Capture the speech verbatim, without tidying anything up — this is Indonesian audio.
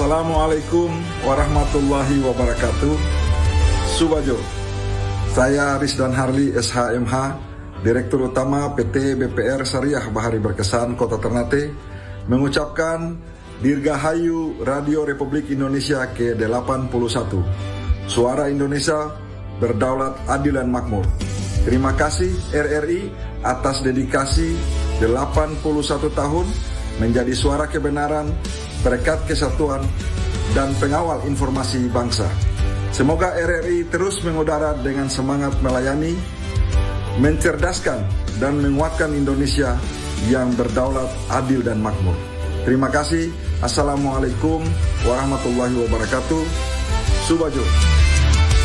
Assalamualaikum warahmatullahi wabarakatuh. Subajo, saya Rizdan Harli S H M H, Direktur Utama P T B P R Syariah Bahari Berkesan Kota Ternate, mengucapkan Dirgahayu Radio Republik Indonesia ke delapan puluh satu. Suara Indonesia berdaulat, adil dan makmur. Terima kasih R R I atas dedikasi delapan puluh satu tahun menjadi suara kebenaran, berkat kesatuan, dan pengawal informasi bangsa. Semoga R R I terus mengudara dengan semangat melayani, mencerdaskan, dan menguatkan Indonesia yang berdaulat, adil, dan makmur. Terima kasih. Assalamualaikum warahmatullahi wabarakatuh. Subajo.